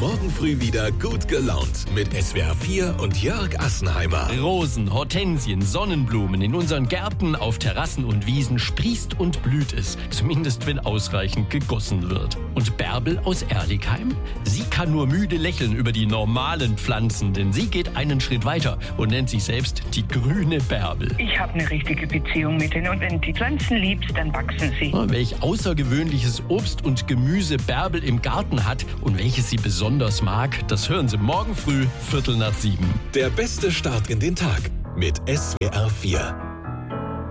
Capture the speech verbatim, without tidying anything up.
morgen früh wieder gut gelaunt mit S W R vier und Jörg Assenheimer. Rosen, Hortensien, Sonnenblumen in unseren Gärten, auf Terrassen und Wiesen sprießt und blüht es. Zumindest wenn ausreichend gegossen wird. Und Bärbel aus Erligheim? Sie kann nur müde lächeln über die normalen Pflanzen, denn sie geht einen Schritt weiter und nennt sich selbst die grüne Bärbel. Ich habe eine richtige Beziehung mit denen und wenn du die Pflanzen liebst, dann wachsen sie. Welch außergewöhnliches Obst und Gemüse Bärbel im Garten hat und welches sie besonders mag, das hören Sie morgen früh, Viertel nach sieben. Der beste Start in den Tag mit S W R vier.